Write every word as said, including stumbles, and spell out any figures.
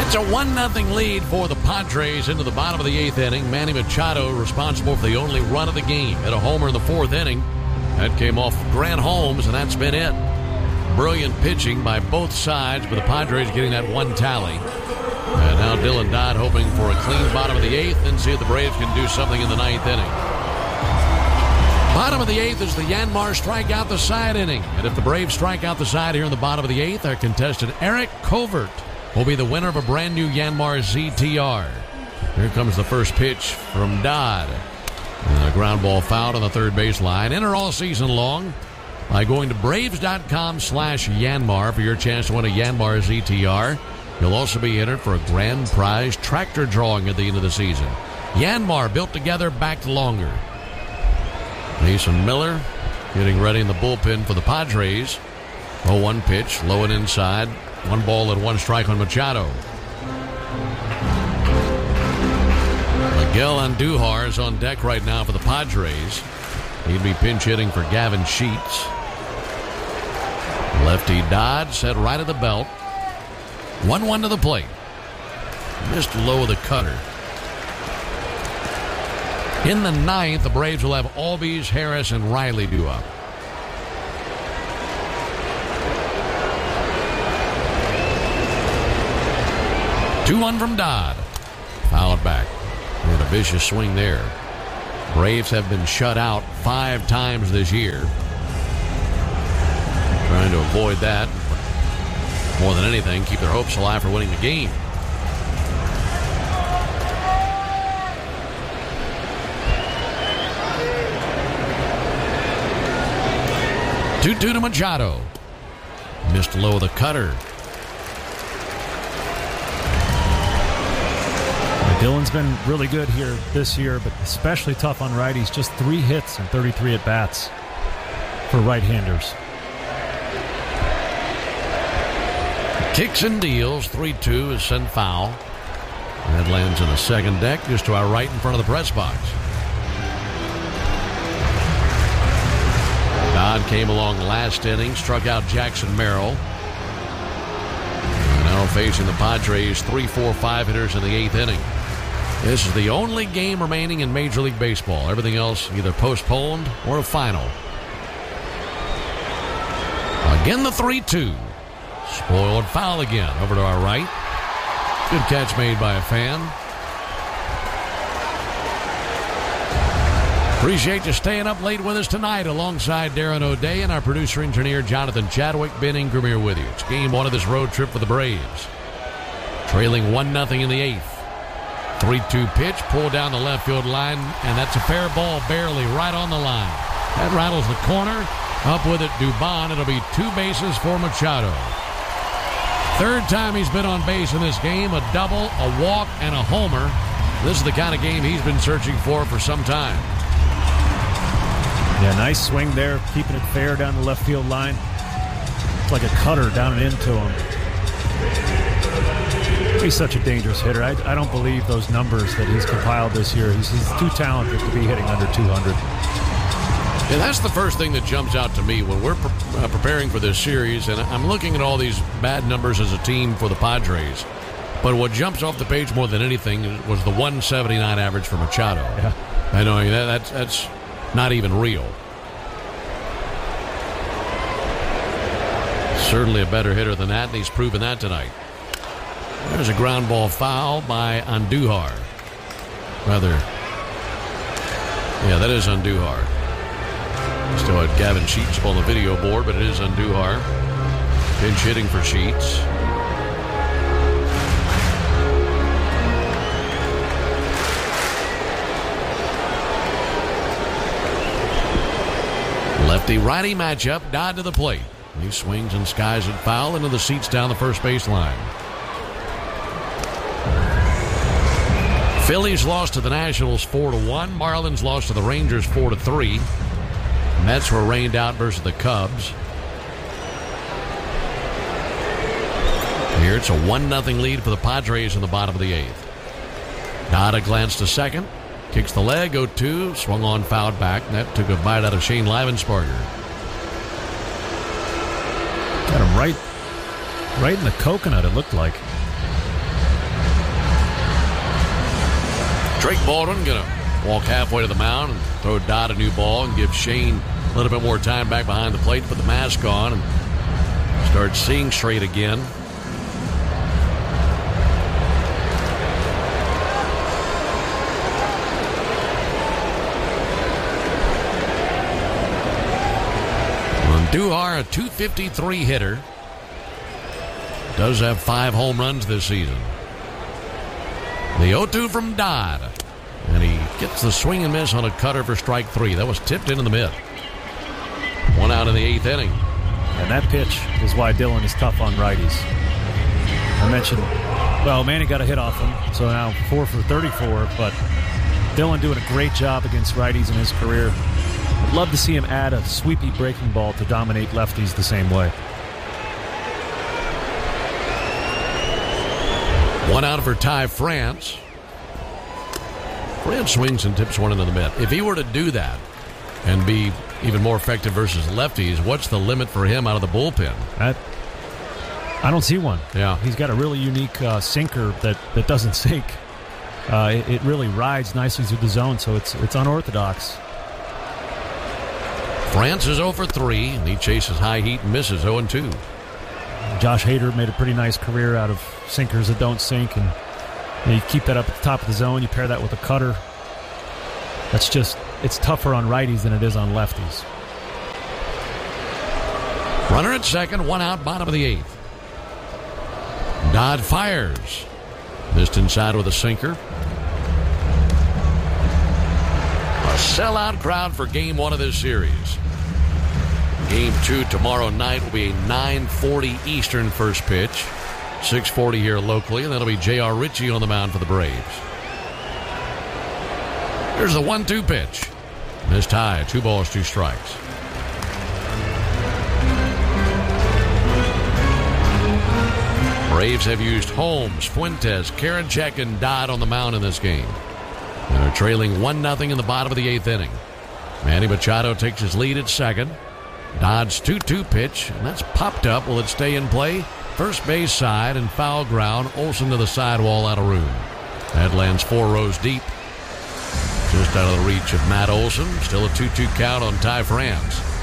It's a one nothing lead for the Padres into the bottom of the eighth inning. Manny Machado responsible for the only run of the game. Hit a homer in the fourth inning. That came off Grant Holmes, and that's been it. Brilliant pitching by both sides, but the Padres getting that one tally. And now Dylan Dodd hoping for a clean bottom of the eighth and see if the Braves can do something in the ninth inning. Bottom of the eighth is the Yanmar strike out the side inning. And if the Braves strike out the side here in the bottom of the eighth, our contestant Eric Covert will be the winner of a brand new Yanmar Z T R. Here comes the first pitch from Dodd. And a ground ball fouled on the third base line. Enter all season long by going to Braves.com slash Yanmar for your chance to win a Yanmar Z T R. You'll also be entered for a grand prize tractor drawing at the end of the season. Yanmar, built together, backed longer. Mason Miller getting ready in the bullpen for the Padres. oh one pitch, low and inside. One ball and one strike on Machado. Miguel Andujar is on deck right now for the Padres. He'd be pinch hitting for Gavin Sheets. Lefty Dodd set right at the belt. one one to the plate. Missed low of the cutter. In the ninth, the Braves will have Albies, Harris, and Riley due up. two one from Dodd. Fouled back. And a vicious swing there. Braves have been shut out five times this year. Trying to avoid that. More than anything, keep their hopes alive for winning the game. two two to Machado. Missed low of the cutter. Dylan's been really good here this year, but especially tough on righties. Just three hits and thirty-three at-bats for right-handers. Kicks and deals. three two is sent foul. That lands in the second deck just to our right in front of the press box. Dodd came along last inning, struck out Jackson Merrill. Now facing the Padres, three four five hitters in the eighth inning. This is the only game remaining in Major League Baseball. Everything else either postponed or a final. Again, the three two. Spoiled foul again. Over to our right. Good catch made by a fan. Appreciate you staying up late with us tonight alongside Darren O'Day and our producer-engineer Jonathan Chadwick. Ben Ingram here with you. It's game one of this road trip for the Braves. Trailing one nothing in the eighth. three two pitch, pulled down the left field line, and that's a fair ball, barely, right on the line. That rattles the corner. Up with it, Dubon. It'll be two bases for Machado. Third time he's been on base in this game, a double, a walk, and a homer. This is the kind of game he's been searching for for some time. Yeah, nice swing there, keeping it fair down the left field line. It's like a cutter down and into him. He's such a dangerous hitter. I, I don't believe those numbers that he's compiled this year. He's, he's too talented to be hitting under two hundred. Yeah, that's the first thing that jumps out to me when we're pre- uh, preparing for this series, and I'm looking at all these bad numbers as a team for the Padres. But what jumps off the page more than anything was the one seventy-nine average for Machado. Yeah. I know that, that's that's not even real. Certainly a better hitter than that, and he's proven that tonight. There's a ground ball foul by Andujar. Rather, yeah, that is Andujar. Still had Gavin Sheets up on the video board, but it is Andujar. Pinch hitting for Sheets. Lefty-righty matchup, Dodd to the plate. He swings and skies it foul into the seats down the first base line. Phillies lost to the Nationals four to one. Marlins lost to the Rangers four to three. Mets were rained out versus the Cubs. Here it's a one nothing lead for the Padres in the bottom of the eighth. Dodd a glance to second. Kicks the leg, oh two, swung on, fouled back. And that took a bite out of Shane Livensparger. Got him right, right in the coconut, it looked like. Drake Baldwin going to walk halfway to the mound and throw Dodd a new ball and give Shane a little bit more time back behind the plate to put the mask on and start seeing straight again. Duhar, a two fifty-three hitter, does have five home runs this season. The oh two from Dodd, and he gets the swing and miss on a cutter for strike three. That was tipped into the mid. One out in the eighth inning. And that pitch is why Dillon is tough on righties. I mentioned, well, Manny got a hit off him, so now four for thirty-four, but Dillon doing a great job against righties in his career. I'd love to see him add a sweepy breaking ball to dominate lefties the same way. One out for Ty France. France swings and tips one into the mid. If he were to do that and be even more effective versus lefties, what's the limit for him out of the bullpen? That, I don't see one. Yeah. He's got a really unique uh, sinker that, that doesn't sink. Uh, it, it really rides nicely through the zone, so it's it's unorthodox. France is oh for three, and he chases high heat and misses oh and two. Josh Hader made a pretty nice career out of sinkers that don't sink, and you, know, you keep that up at the top of the zone, you pair that with a cutter. That's just, it's tougher on righties than it is on lefties. Runner at second, one out, bottom of the eighth. Dodd fires. Missed inside with a sinker. A sellout crowd for game one of this series. Game two tomorrow night will be a nine forty Eastern first pitch. six forty here locally, and that'll be J R. Ritchie on the mound for the Braves. Here's the one two pitch. Missed high, two balls, two strikes. Braves have used Holmes, Fuentes, Karinchak, and Dodd on the mound in this game. And they're trailing one nothing in the bottom of the eighth inning. Manny Machado takes his lead at second. Dodd's two two pitch, and that's popped up. Will it stay in play? First base side and foul ground. Olsen to the sidewall, out of room. That lands four rows deep. Just out of the reach of Matt Olson. Still a two two count on Ty France.